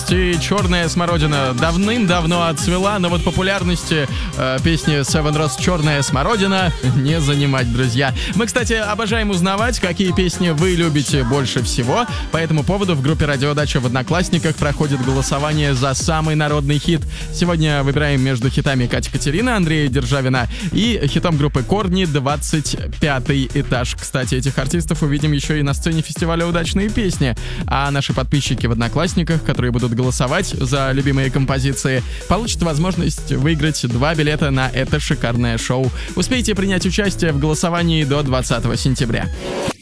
популярности «Черная смородина» давным-давно отцвела, но вот популярности песни Seven Rose «Черная смородина» не занимать, друзья. Мы, кстати, обожаем узнавать, какие песни вы любите больше всего. По этому поводу в группе «Радиодача» в Одноклассниках проходит голосование за самый народный хит. Сегодня выбираем между хитами Кати Катерины, Андрея Державина и хитом группы «Корни» «25 этаж». Кстати, этих артистов увидим еще и на сцене фестиваля «Удачные песни». А наши подписчики в Одноклассниках, которые будут голосовать за любимые композиции, получат возможность выиграть 2 билета на это шикарное шоу. Успейте принять участие в голосовании до 20 сентября.